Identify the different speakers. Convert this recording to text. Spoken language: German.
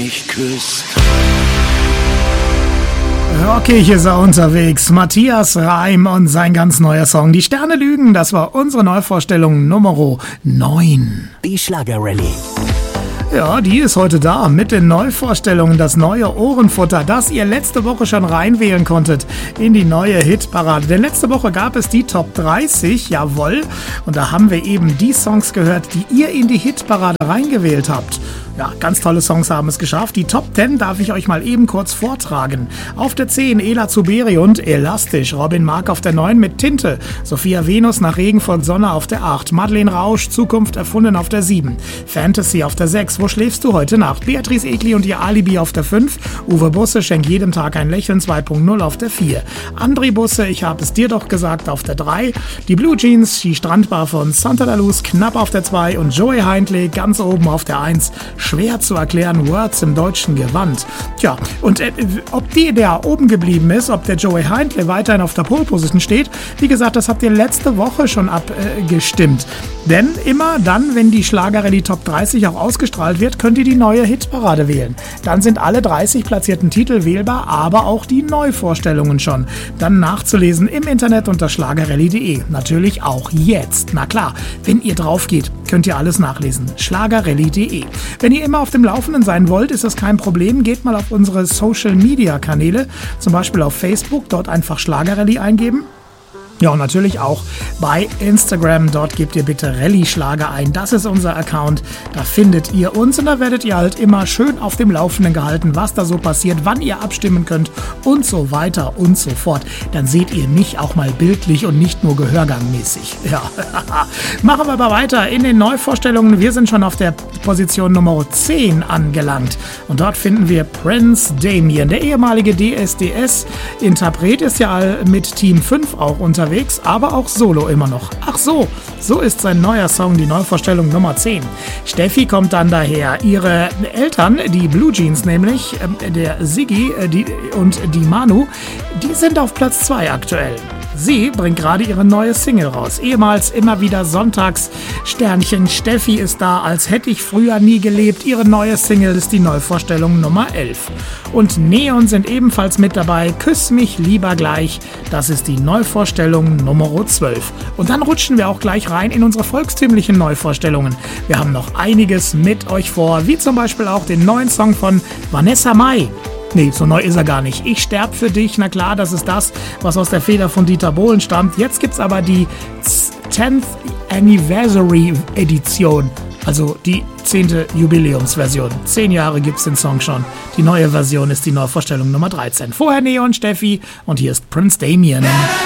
Speaker 1: mich küsst.
Speaker 2: Rockig ist er unterwegs. Matthias Reim und sein ganz neuer Song Die Sterne lügen. Das war unsere Neuvorstellung Nummer 9.
Speaker 3: Die Schlagerrallye.
Speaker 2: Ja, die ist heute da mit den Neuvorstellungen, das neue Ohrenfutter, das ihr letzte Woche schon reinwählen konntet in die neue Hitparade. Denn letzte Woche gab es die Top 30, jawohl. Und da haben wir eben die Songs gehört, die ihr in die Hitparade reingewählt habt. Ja, ganz tolle Songs haben es geschafft. Die Top 10 darf ich euch mal eben kurz vortragen. Auf der 10 Ela Zuberi und Elastisch. Robin Mark auf der 9 mit Tinte. Sophia Venus nach Regen folgt Sonne auf der 8. Madeleine Rausch, Zukunft erfunden auf der 7. Fantasy auf der 6. Wo schläfst du heute Nacht? Beatrice Egli und ihr Alibi auf der 5. Uwe Busse, Schenk jedem Tag ein Lächeln 2.0 auf der 4. André Busse, ich hab es dir doch gesagt auf der 3. Die Blue Jeans, die Strandbar von Santa La Luz knapp auf der 2 und Joey Heindle ganz oben auf der 1. Schwer zu erklären, Words im deutschen Gewand. Tja, und ob der oben geblieben ist, ob der Joey Heindle weiterhin auf der Pole Position steht, wie gesagt, das habt ihr letzte Woche schon abgestimmt. Denn immer dann, wenn die Schlagerrallye Top 30 auch ausgestrahlt wird, könnt ihr die neue Hitparade wählen. Dann sind alle 30 platzierten Titel wählbar, aber auch die Neuvorstellungen schon. Dann nachzulesen im Internet unter schlagerrallye.de. Natürlich auch jetzt. Na klar, wenn ihr drauf geht, könnt ihr alles nachlesen. schlagerrallye.de. Wenn ihr immer auf dem Laufenden sein wollt, ist das kein Problem. Geht mal auf unsere Social-Media-Kanäle, zum Beispiel auf Facebook, dort einfach Schlagerrallye eingeben. Ja, und natürlich auch bei Instagram. Dort gebt ihr bitte Rallye-Schlager ein. Das ist unser Account. Da findet ihr uns und da werdet ihr halt immer schön auf dem Laufenden gehalten, was da so passiert, wann ihr abstimmen könnt und so weiter und so fort. Dann seht ihr mich auch mal bildlich und nicht nur gehörgangmäßig. Ja, machen wir aber weiter in den Neuvorstellungen. Wir sind schon auf der Position Nummer 10 angelangt. Und dort finden wir Prince Damien. Der ehemalige DSDS-Interpret ist ja mit Team 5 auch unterwegs, aber auch solo immer noch. Ach so ist sein neuer Song, die Neuvorstellung Nummer 10. Steffi kommt dann daher. Ihre Eltern, die Blue Jeans nämlich, der Siggi und die Manu, die sind auf Platz 2 aktuell. Sie bringt gerade ihre neue Single raus. Ehemals immer wieder Sonntagssternchen. Steffi ist da, als hätte ich früher nie gelebt. Ihre neue Single ist die Neuvorstellung Nummer 11. Und Neon sind ebenfalls mit dabei. Küss mich lieber gleich. Das ist die Neuvorstellung Nummer 12. Und dann rutschen wir auch gleich rein in unsere volkstümlichen Neuvorstellungen. Wir haben noch einiges mit euch vor, wie zum Beispiel auch den neuen Song von Vanessa Mai. Nee, so neu ist er gar nicht. Ich sterb für dich, na klar, das ist das, was aus der Feder von Dieter Bohlen stammt. Jetzt gibt's aber die 10th Anniversary Edition, also die 10. Jubiläumsversion. 10 Jahre gibt's den Song schon. Die neue Version ist die Neuvorstellung Nummer 13. Vorher Neon, Steffi und hier ist Prince Damien.